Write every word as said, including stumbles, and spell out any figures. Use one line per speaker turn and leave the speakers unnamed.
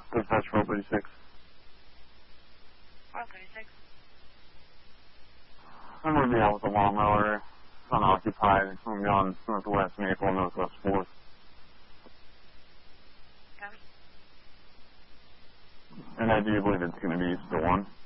Dispatch four thirty-six.
four thirty-six.
I'm going to be out with a lawnmower. It's unoccupied. It's going to be on Northwest Maple, Northwest fourth.
Copy.
And I do believe it's going to be the one.